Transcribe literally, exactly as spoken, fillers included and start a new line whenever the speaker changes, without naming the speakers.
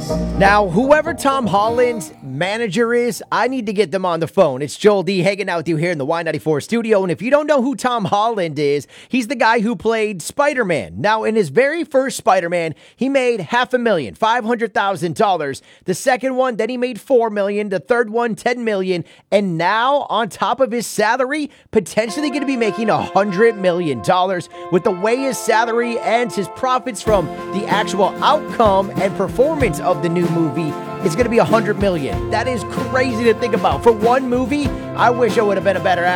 Now, whoever Tom Holland's manager is, I need to get them on the phone. It's Joel D hanging out with you here in the Y ninety-four studio. And if you don't know who Tom Holland is, he's the guy who played Spider-Man. Now, in his very first Spider-Man, he made half a million, five hundred thousand dollars. The second one, then he made four million dollars. The third one, ten million dollars. And now, on top of his salary, potentially going to be making one hundred million dollars. With the way his salary and his profits from the actual outcome and performance of the new movie, it's going to be one hundred million dollars. That is crazy to think about. For one movie, I wish I would have been a better actor.